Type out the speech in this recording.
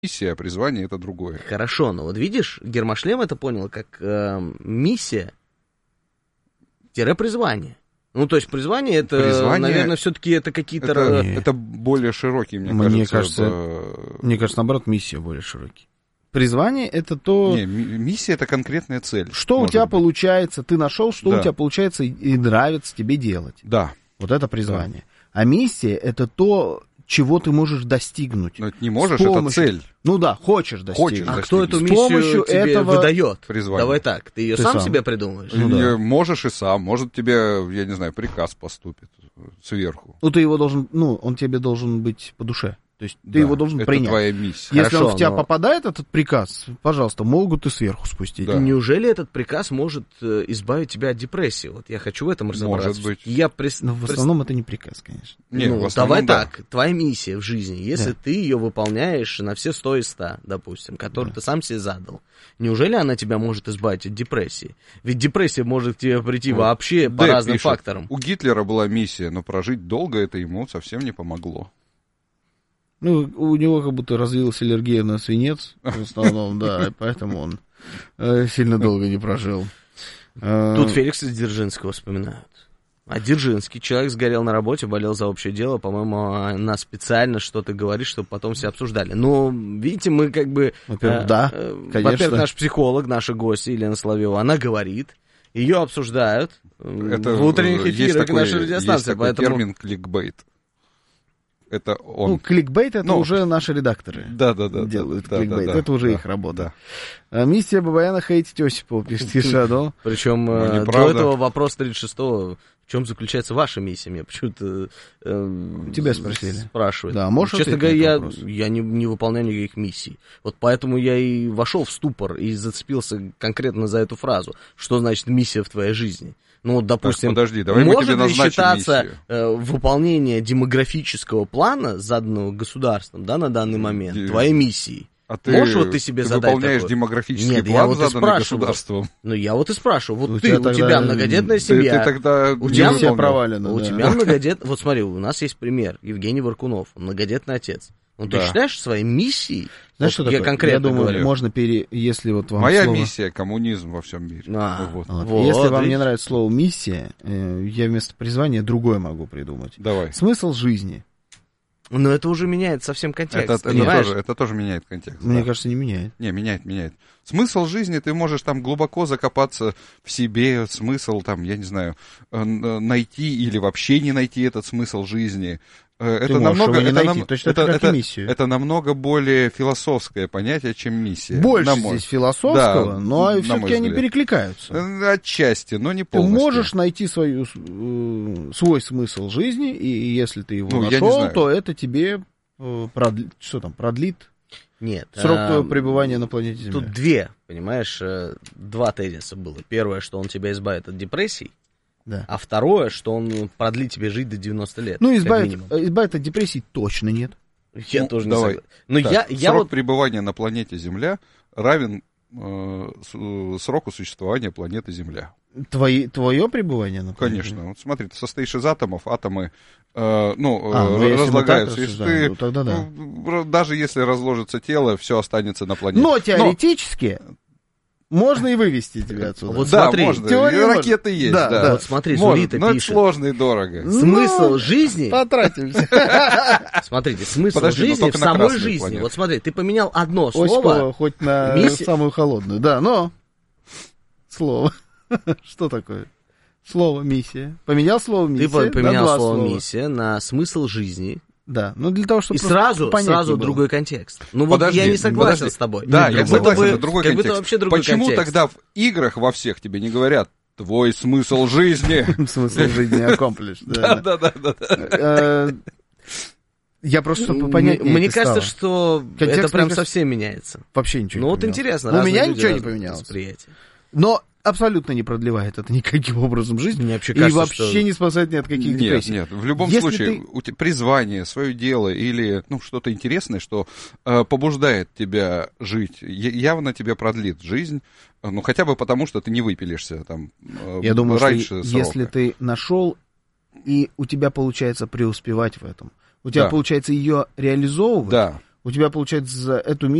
миссия, а призвание — это другое. Хорошо, но вот видишь, Гермошлем это понял как миссия-призвание. Ну, то есть призвание, это, наверное, все-таки это какие-то... Это более широкий, мне кажется. Мне кажется, наоборот, миссия более широкий. Призвание — это то... Не, миссия — это конкретная цель. Что у тебя получается, ты нашел, что у тебя получается и нравится тебе делать. Да. Вот это призвание. Да. А миссия — это то, чего ты можешь достигнуть. Но не можешь, это цель. Ну да, хочешь достигнуть. А кто эту миссию тебе выдает? Призвание. Давай так, ты ее сам себе придумаешь? Ну, да. Можешь и сам. Может, тебе, я не знаю, приказ поступит сверху. Ну, ты его должен, он тебе должен быть по душе. То есть ты его должен принять. Это твоя миссия. Если он в тебя попадает, этот приказ, пожалуйста, могут и сверху спустить. Да. Неужели этот приказ может избавить тебя от депрессии? Вот я хочу в этом разобраться. Может быть. Но в основном это не приказ, конечно. Давай так, твоя миссия в жизни, если ты ее выполняешь на все 100 из 100, допустим, которую ты сам себе задал, неужели она тебя может избавить от депрессии? Ведь депрессия может к тебе прийти вообще по разным факторам. У Гитлера была миссия, но прожить долго это ему совсем не помогло. Ну, у него как будто развилась аллергия на свинец, в основном, да, и поэтому он сильно долго не прожил. Тут Феликса Дзержинского вспоминают. А Дзержинский, человек сгорел на работе, болел за общее дело, по-моему, она специально что-то говорит, чтобы потом все обсуждали. Но, видите, мы как бы... Во-первых, да, конечно. Во-первых, наш психолог, наша гостья Елена Соловьева, она говорит, ее обсуждают в утренних эфирах нашей радиостанции. Есть такой термин кликбейт. Это он. Ну, кликбейт — это уже наши редакторы делают кликбейт. Это уже их работа. Да. Миссия Бабаяна — хейтить Осипова, пишет Кишадо. Причем до этого вопрос 36-го. В чем заключается ваша миссия? Меня почему-то тебя спросили. Спрашивают. Да, можешь честно говоря, я не выполняю никаких миссий. Вот поэтому я и вошел в ступор и зацепился конкретно за эту фразу. Что значит миссия в твоей жизни? Ну, допустим, так, подожди, давай может ли считаться выполнение демографического плана, заданного государством, да, на данный момент, твоей миссией? А можешь вот ты себе задать выполняешь такое? демографический план, заданный государством? Ну, я вот и спрашиваю. Вот у тебя многодетная семья. Ты тогда у тебя все провалено. У тебя многодетная... Вот смотри, у нас есть пример. Евгений Варкунов, многодетный отец. Ну, ты считаешь своей миссией? Знаешь, что такое? Я конкретно думаю, говорю. Можно если вот вам Моя слово... миссия — коммунизм во всем мире. Если вам не нравится слово «миссия», я вместо призвания другое могу придумать. Давай. Смысл жизни. Но это уже меняет совсем контекст, это тоже меняет контекст. Мне кажется, не меняет. Не, меняет. Смысл жизни, ты можешь там глубоко закопаться в себе, смысл там, я не знаю, найти или вообще не найти этот смысл жизни. Это намного более философское понятие, чем миссия. Больше здесь философского, но все-таки они перекликаются. Отчасти, но не полностью. Ты можешь найти свой смысл жизни, и если ты его нашел, то это тебе продлит Нет, срок твоего пребывания на планете Земля. Тут два тезиса было. Первое, что он тебя избавит от депрессий. Да. А второе, что он продлит тебе жить до 90 лет. Ну, избавить от депрессий точно нет. Я тоже не согласен. Срок пребывания на планете Земля равен сроку существования планеты Земля. Твое пребывание на планете? Конечно. Вот смотри, ты состоишь из атомов, атомы разлагаются. Даже если разложится тело, все останется на планете. Но теоретически... Можно и вывести тебя отсюда. Вот смотри, можно. Ракеты есть, да. Вот смотри, Зулита пишет. Но это сложно и дорого. Смысл жизни... Потратимся. Смотрите, смысл жизни в самой жизни. Вот смотри, ты поменял одно слово... Осипова хоть на самую холодную. Да, но... Слово. Что такое? Слово «миссия». Поменял слово «миссия». Ты поменял слово «миссия» на смысл жизни. Да, ну для того, чтобы... И сразу другой контекст. Ну вот я не согласен с тобой. Да, я согласен, это другой контекст. Вообще другой Почему контекст. Тогда в играх во всех тебе не говорят «твой смысл жизни»? Смысл жизни аккомплиш. Да. Я просто чтобы понять. Мне кажется, что это прям совсем меняется. Вообще ничего не поменялось. Ну вот интересно. У меня ничего не поменялось. Но абсолютно не продлевает это никаким образом жизнь. Мне вообще кажется, и вообще не спасает ни от каких депрессий. Нет, в любом случае, у тебя призвание, свое дело или что-то интересное, что побуждает тебя жить, явно тебе продлит жизнь, хотя бы потому, что ты не выпилишься там Я думаю, раньше что срока. Если ты нашел, и у тебя получается преуспевать в этом, у тебя получается ее реализовывать, у тебя, получается, за эту